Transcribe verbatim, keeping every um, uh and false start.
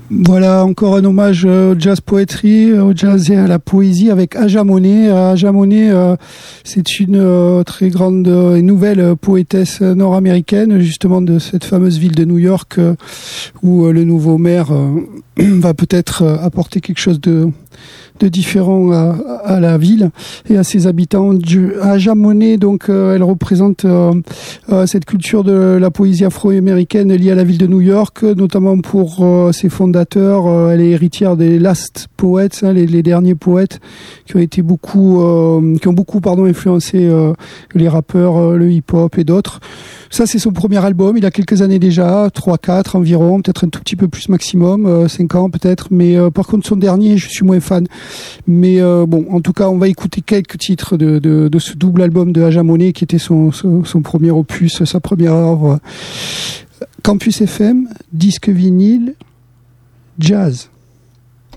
Voilà, encore un hommage au jazz poetry, au jazz et à la poésie avec Aja Monet. Aja Monet, euh, c'est une euh, très grande et euh, nouvelle poétesse nord-américaine, justement de cette fameuse ville de New York, euh, où euh, le nouveau maire euh, va peut-être euh, apporter quelque chose de de différents à, à la ville et à ses habitants. Aja Monet, donc, euh, elle représente euh, euh, cette culture de la poésie afro-américaine liée à la ville de New York, notamment pour euh, ses fondateurs. Euh, elle est héritière des Last Poets, hein, les, les derniers poètes qui ont été beaucoup, euh, qui ont beaucoup, pardon, influencé euh, les rappeurs, euh, le hip-hop et d'autres. Ça, c'est son premier album. Il a quelques années déjà, trois quatre environ, peut-être un tout petit peu plus maximum, euh, cinq ans peut-être. Mais euh, par contre, son dernier, je suis moins fan. Mais euh, bon, en tout cas, on va écouter quelques titres de, de, de ce double album de Aja Monet, qui était son, son, son premier opus, sa première œuvre. Campus F M, disque vinyle, jazz.